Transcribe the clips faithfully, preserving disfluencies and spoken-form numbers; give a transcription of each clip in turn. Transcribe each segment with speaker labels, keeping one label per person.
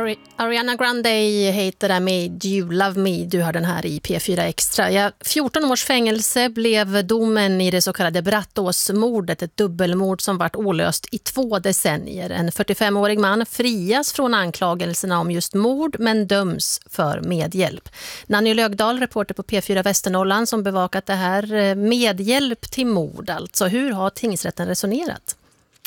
Speaker 1: Ari- Ariana Grande heter det med Do You Love Me. Du har den här i P fyra Extra. Ja, fjorton års fängelse blev domen i det så kallade Brattåsmordet, ett dubbelmord som varit olöst i två decennier. En fyrtiofemårig man frias från anklagelserna om just mord men döms för medhjälp. Nanny Lögdahl, reporter på P fyra Västernorrland, som bevakat det här. Medhjälp till mord alltså. Hur har tingsrätten resonerat?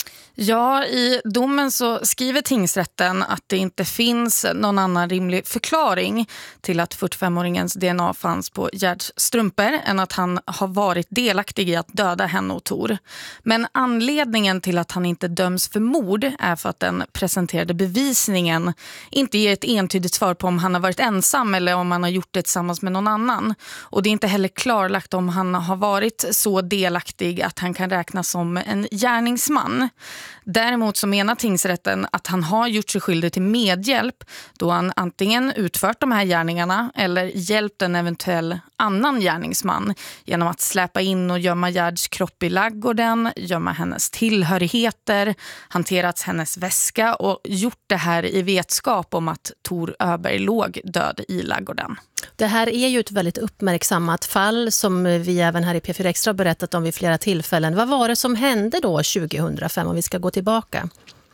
Speaker 2: Ja, i domen så skriver tingsrätten att det inte finns någon annan rimlig förklaring till att fyrtiofemåringens D N A fanns på Gerds strumpor än att han har varit delaktig i att döda henne och Tor. Men anledningen till att han inte döms för mord är för att den presenterade bevisningen inte ger ett entydigt svar på om han har varit ensam eller om han har gjort det tillsammans med någon annan. Och det är inte heller klarlagt om han har varit så delaktig att han kan räknas som en gärningsman. Däremot så menar tingsrätten att han har gjort sig skyldig till medhjälp då han antingen utfört de här gärningarna eller hjälpt en eventuell annan gärningsman genom att släpa in och gömma Gerds kropp i laggården, gömma hennes tillhörigheter, hanterat hennes väska och gjort det här i vetskap om att Tor Öberg låg död i laggården.
Speaker 1: Det här är ju ett väldigt uppmärksammat fall som vi även här i P fyra Extra berättat om vid flera tillfällen. Vad var det som hände då tjugohundrafem om vi ska gå tillbaka?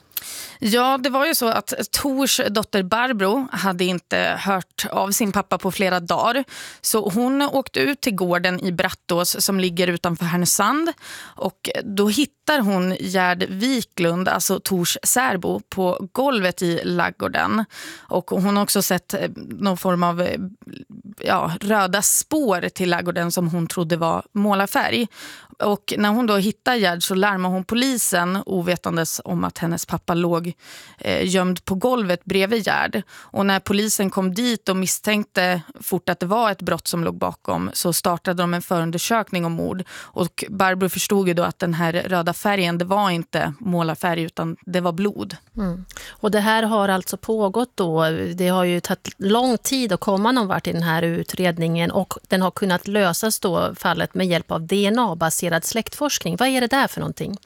Speaker 2: Ja, det var ju så att Tors dotter Barbro hade inte hört av sin pappa på flera dagar. Så hon åkte ut till gården i Brattås som ligger utanför Härnösand. Och då hittar hon Gerd Wiklund, alltså Tors särbo, på golvet i laggården. Och hon har också sett någon form av ja, röda spår till laggården som hon trodde var målarfärg. Och när hon då hittar Gerd så larmar hon polisen ovetandes om att hennes pappa låg eh, gömd på golvet bredvid Gerd. Och när polisen kom dit och misstänkte fort att det var ett brott som låg bakom så startade de en förundersökning om mord. Och Barbro förstod ju då att den här röda färgen, det var inte målarfärg utan det var blod.
Speaker 1: Mm. Och det här har alltså pågått då. Det har ju tagit lång tid att komma någon vart i den här utredningen och den har kunnat lösas då fallet med hjälp av D N A-baserad släktforskning. Vad är det där för någonting?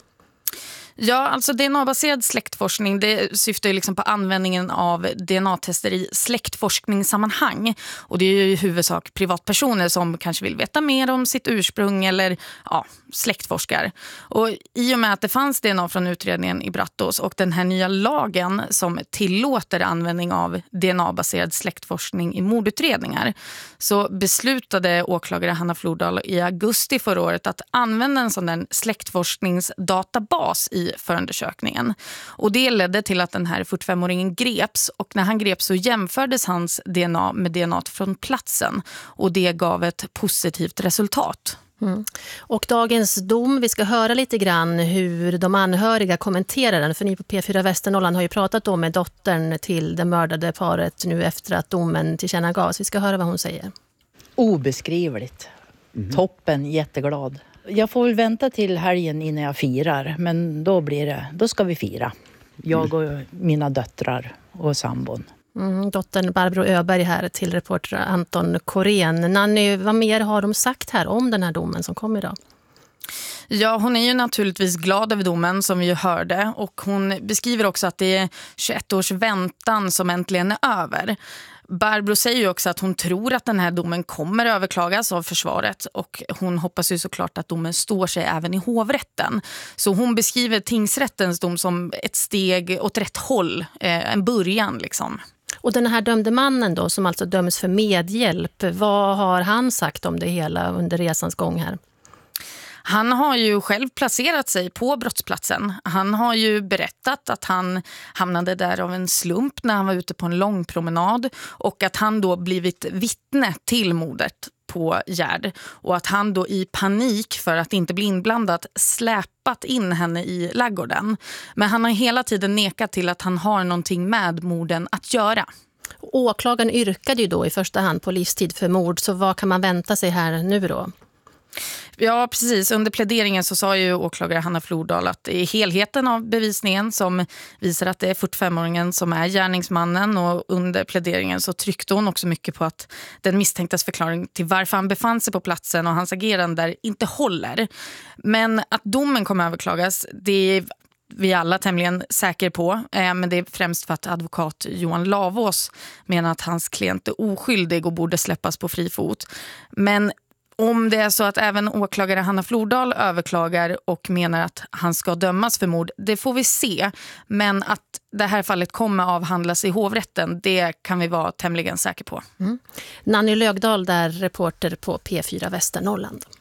Speaker 2: Ja, alltså D N A-baserad släktforskning, det syftar ju liksom på användningen av D N A-tester i släktforskningssammanhang. Och det är ju i huvudsak privatpersoner som kanske vill veta mer om sitt ursprung eller ja, släktforskar. Och i och med att det fanns D N A från utredningen i Brattås och den här nya lagen som tillåter användning av D N A-baserad släktforskning i mordutredningar så beslutade åklagare Hanna Flordal i augusti förra året att använda en sån där släktforskningsdatabas i förundersökningen. Och det ledde till att den här fyrtiofemåringen greps och när han greps så jämfördes hans D N A med D N A från platsen och det gav ett positivt resultat.
Speaker 1: Mm. Och dagens dom, vi ska höra lite grann hur de anhöriga kommenterar den, för ni på P fyra Västernorrland har ju pratat då med dottern till det mördade paret nu efter att domen tillkännagavs. Vi ska höra vad hon säger.
Speaker 3: Obeskrivligt. Mm. Toppen, jätteglad. Jag får väl vänta till helgen innan jag firar, men då blir det, då ska vi fira. Jag och mina döttrar och sambon.
Speaker 1: Mm, dottern Barbro Öberg här till reporter Anton Korén. Nanny, vad mer har de sagt här om den här domen som kom idag?
Speaker 2: Ja, hon är ju naturligtvis glad över domen som vi ju hörde och hon beskriver också att det är tjugoett års väntan som äntligen är över. Barbro säger ju också att hon tror att den här domen kommer överklagas av försvaret och hon hoppas ju såklart att domen står sig även i hovrätten. Så hon beskriver tingsrättens dom som ett steg åt rätt håll, eh, en början liksom.
Speaker 1: Och den här dömde mannen då som alltså döms för medhjälp, vad har han sagt om det hela under resans gång här?
Speaker 2: Han har ju själv placerat sig på brottsplatsen. Han har ju berättat att han hamnade där av en slump när han var ute på en lång promenad och att han då blivit vittne till mordet på Gerd och att han då i panik för att inte bli inblandad släpat in henne i laggården. Men han har hela tiden nekat till att han har någonting med morden att göra.
Speaker 1: Åklagaren yrkade ju då i första hand på livstid för mord, så vad kan man vänta sig här nu då?
Speaker 2: Ja, precis. Under pläderingen så sa ju åklagare Hanna Flordal att det är helheten av bevisningen som visar att det är fyrtiofemåringen som är gärningsmannen och under pläderingen så tryckte hon också mycket på att den misstänktas förklaring till varför han befann sig på platsen och hans agerande där inte håller. Men att domen kommer överklagas, det vi alla tämligen säker på. Eh, men det är främst för att advokat Johan Lavås menar att hans klient är oskyldig och borde släppas på fri fot. Men om det är så att även åklagare Hanna Flordal överklagar och menar att han ska dömas för mord, det får vi se. Men att det här fallet kommer avhandlas i hovrätten, det kan vi vara tämligen säkra på.
Speaker 1: Mm. Nanny Lögdahl, där reporter på P fyra Västernorrland.